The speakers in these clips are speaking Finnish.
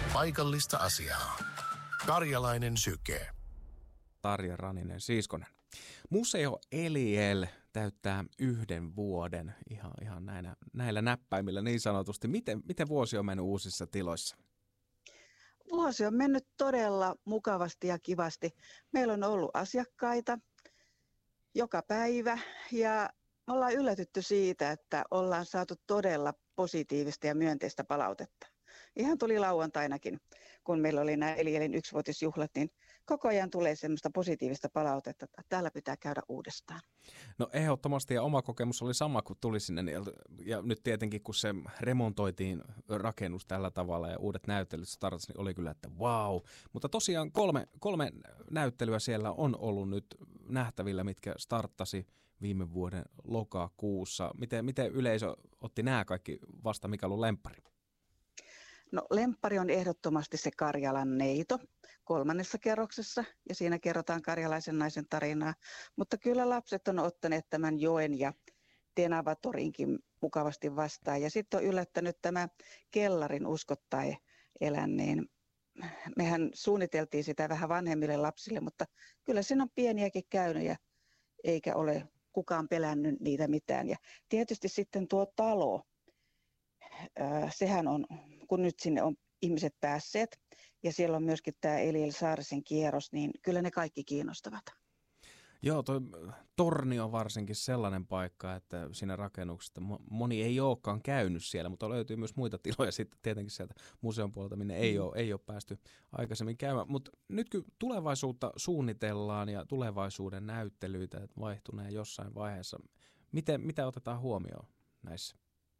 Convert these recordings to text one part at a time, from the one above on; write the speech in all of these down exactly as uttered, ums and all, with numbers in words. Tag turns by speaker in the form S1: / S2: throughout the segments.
S1: Paikallista asiaa. Karjalainen syke.
S2: Tarja Raninen Siiskonen. Museo Eliel täyttää yhden vuoden ihan, ihan näinä, näillä näppäimillä niin sanotusti. Miten, miten vuosi on mennyt uusissa tiloissa?
S3: Vuosi on mennyt todella mukavasti ja kivasti. Meillä on ollut asiakkaita joka päivä ja me ollaan yllätytty siitä, että ollaan saatu todella positiivista ja myönteistä palautetta. Ihan tuli lauantainakin, kun meillä oli nämä Elielin yksivuotisjuhlat, niin koko ajan tulee semmoista positiivista palautetta, että täällä pitää käydä uudestaan.
S2: No ehdottomasti, ja oma kokemus oli sama, kun tuli sinne. Ja nyt tietenkin, kun se remontoitiin rakennus tällä tavalla ja uudet näyttelyt startasi, niin oli kyllä, että vau. Mutta tosiaan kolme, kolme näyttelyä siellä on ollut nyt nähtävillä, mitkä starttasi viime vuoden lokakuussa. Miten, miten yleisö otti nämä kaikki vasta, mikä on lemppari?
S3: No lemppari on ehdottomasti se Karjalan neito kolmannessa kerroksessa ja siinä kerrotaan karjalaisen naisen tarinaa. Mutta kyllä lapset on ottaneet tämän joen ja Tenavatorinkin mukavasti vastaan. Ja sitten on yllättänyt tämä kellarin uskottai elänneen. Mehän suunniteltiin sitä vähän vanhemmille lapsille, mutta kyllä siinä on pieniäkin käynyt ja eikä ole kukaan pelännyt niitä mitään. Ja tietysti sitten tuo talo. Sehän on, kun nyt sinne on ihmiset päässeet ja siellä on myöskin tämä Eliel Saarisen kierros, niin kyllä ne kaikki kiinnostavat.
S2: Joo, tuo torni on varsinkin sellainen paikka, että siinä rakennuksessa moni ei olekaan käynyt siellä, mutta löytyy myös muita tiloja sitten tietenkin sieltä museon puolelta, minne ei ole, ei ole päästy aikaisemmin käymään. Mutta nyt kun tulevaisuutta suunnitellaan ja tulevaisuuden näyttelyitä vaihtuneen jossain vaiheessa, miten, mitä otetaan huomioon näissä?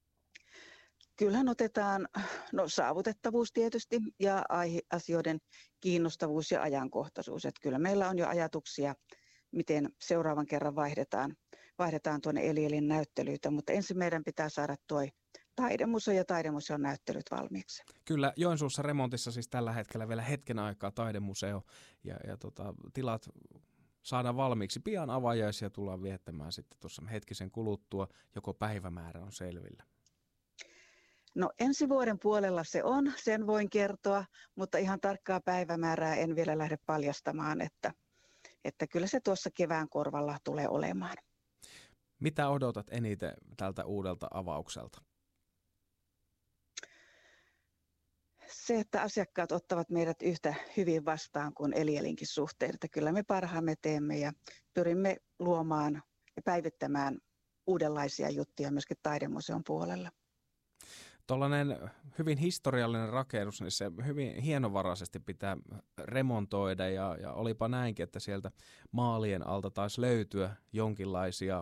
S3: Kyllähän otetaan no, saavutettavuus tietysti ja aiheasioiden kiinnostavuus ja ajankohtaisuus. Että kyllä meillä on jo ajatuksia, miten seuraavan kerran vaihdetaan, vaihdetaan tuonne Elielin näyttelyitä, mutta ensin meidän pitää saada tuo taidemuseo ja taidemuseon näyttelyt valmiiksi.
S2: Kyllä, Joensuussa remontissa siis tällä hetkellä vielä hetken aikaa taidemuseo ja, ja tota, tilat saadaan valmiiksi. Pian avajaisia tullaan viettämään sitten tuossa hetkisen kuluttua, joko päivämäärä on selvillä.
S3: No ensi vuoden puolella se on, sen voin kertoa, mutta ihan tarkkaa päivämäärää en vielä lähde paljastamaan, että, että kyllä se tuossa kevään korvalla tulee olemaan.
S2: Mitä odotat eniten tältä uudelta avaukselta?
S3: Se, että asiakkaat ottavat meidät yhtä hyvin vastaan kuin Elielinkin suhteen, että kyllä me parhaamme teemme ja pyrimme luomaan ja päivittämään uudenlaisia juttuja myöskin taidemuseon puolella.
S2: Tuollainen hyvin historiallinen rakennus, niin se hyvin hienovaraisesti pitää remontoida ja, ja olipa näinkin, että sieltä maalien alta taisi löytyä jonkinlaisia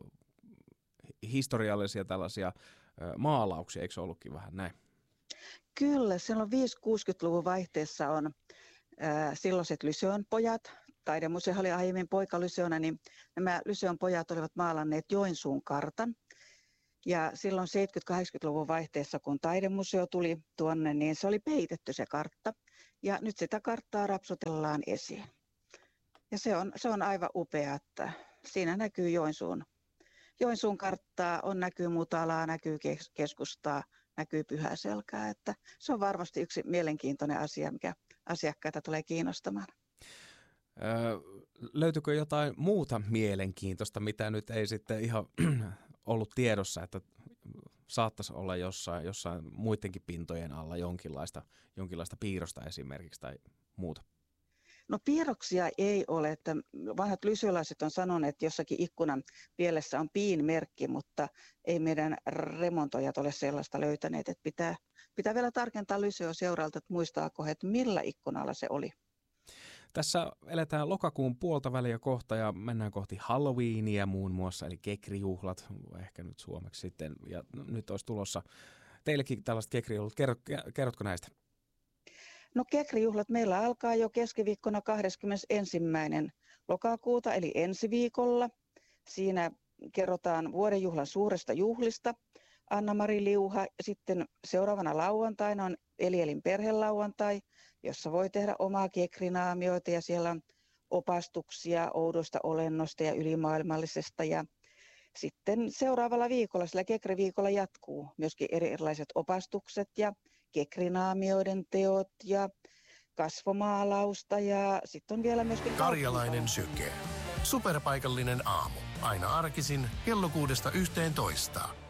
S2: historiallisia tällaisia maalauksia, eikö se ollutkin vähän näin?
S3: Kyllä, silloin viisikymmentä-kuusikymmentäluvun vaihteessa on ää, silloiset Lyseon pojat, taidemuseo oli aiemmin poika Lyseona, niin nämä Lyseon pojat olivat maalanneet Joensuun kartan. Ja silloin seitsemänkymmentä-kahdeksankymmentäluvun vaihteessa, kun taidemuseo tuli tuonne, niin se oli peitetty se kartta. Ja nyt sitä karttaa rapsutellaan esiin. Ja se on, se on aivan upea, että siinä näkyy Joensuun, Joensuun karttaa, on näkyy Mutalaa, näkyy keskustaa, näkyy Pyhäselkää. Että se on varmasti yksi mielenkiintoinen asia, mikä asiakkaita tulee kiinnostamaan.
S2: Öö, löytyykö jotain muuta mielenkiintoista, mitä nyt ei sitten ihan ollut tiedossa, että saattaisi olla jossain, jossain muidenkin pintojen alla jonkinlaista, jonkinlaista piirrosta esimerkiksi tai muuta?
S3: No piirroksia ei ole, että vanhat lyseolaiset on sanoneet, että jossakin ikkunan pielessä on piin-merkki, mutta ei meidän remontoijat ole sellaista löytäneet, että pitää, pitää vielä tarkentaa Lyseo-seuralta, että muistaako he, että millä ikkunalla se oli.
S2: Tässä eletään lokakuun puolta väliä kohta ja mennään kohti Halloweenia muun muassa, eli kekrijuhlat, ehkä nyt suomeksi sitten, ja nyt olisi tulossa teillekin tällaiset kekrijuhlat. Kerrotko näistä?
S3: No kekrijuhlat meillä alkaa jo keskiviikkona kahdeskymmenesensimmäinen lokakuuta, eli ensi viikolla. Siinä kerrotaan vuodenjuhlan suuresta juhlista. Anna-Mari Liuha. Sitten seuraavana lauantaina on Elielin perhelauantai, jossa voi tehdä omaa kekrinaamioita ja siellä on opastuksia oudosta olennosta ja ylimaailmallisesta. Ja sitten seuraavalla viikolla, sillä kekriviikolla jatkuu myöskin erilaiset opastukset ja kekrinaamioiden teot ja kasvomaalausta ja sitten on vielä myöskin...
S1: Karjalainen syke. Superpaikallinen aamu. Aina arkisin kello kuudesta yhteentoista.